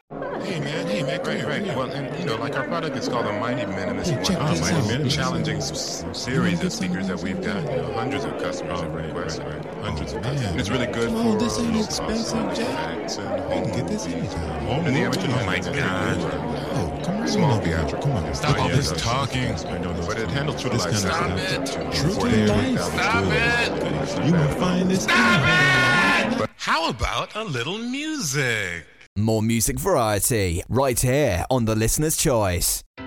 Hey man, come here. Right. Come Well, here. and like our product is called the Mighty Minimus Hey, check this Mighty out. Minimus. Check Challenging this out. series of speakers that we've got. Hundreds of customers have requested. Hundreds of customers. And it's really good Come on, for this ain't low cost expensive, Jack. effects and You home can get this movies. anytime. And the amateur Oh my has God. Oh, come on. Small over here. theatrical. Come on. Stop all this yes, talking. I know, but it handles true to This life. kind of sound. stuff. True to 48 life. Stop it. You gonna find this? How about a little music? More music variety right here on The Listener's Choice.